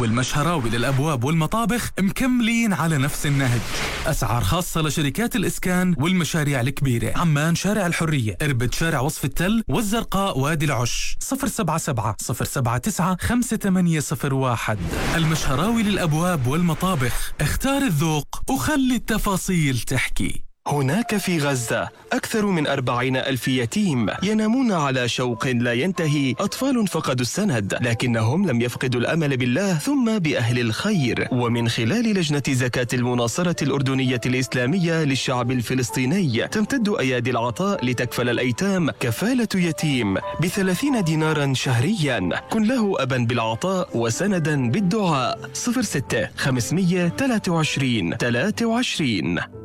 والمشهراوي للأبواب والمطابخ مكملين على نفس النهج. أسعار خاصة لشركات الإسكان والمشاريع الكبيرة. عمان شارع الحرية، إربد شارع وصف التل، والزرقاء وادي العش. 077 079 5801. المشهراوي للأبواب والمطابخ. اختار الذوق وخلي التفاصيل تحكي. هناك في غزة أكثر من 40,000 يتيم ينامون على شوق لا ينتهي، أطفال فقدوا السند لكنهم لم يفقدوا الأمل بالله ثم بأهل الخير. ومن خلال لجنة زكاة المناصرة الأردنية الإسلامية للشعب الفلسطيني تمتد أيادي العطاء لتكفل الأيتام كفالة يتيم ب30 دينارا شهريا. كن له أبا بالعطاء وسندا بالدعاء. 06 523 23.